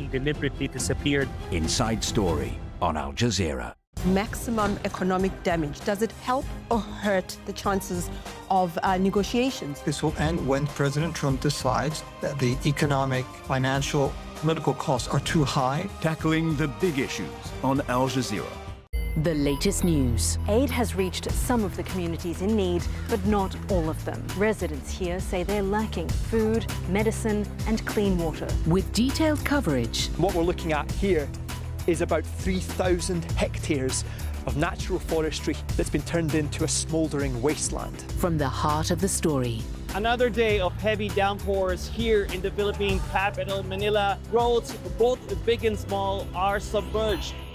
deliberately disappeared. Inside Story on Al Jazeera. Maximum economic damage. Does it help or hurt the chances of negotiations? This will end when President Trump decides that the economic, financial, political costs are too high. Tackling the big issues on Al Jazeera. The latest news. Aid has reached some of the communities in need, but not all of them. Residents here say they're lacking food, medicine, and clean water. With detailed coverage. What we're looking at here is about 3,000 hectares of natural forestry that's been turned into a smouldering wasteland. From the heart of the story. Another day of heavy downpours here in the Philippine capital, Manila. Roads, both big and small, are submerged.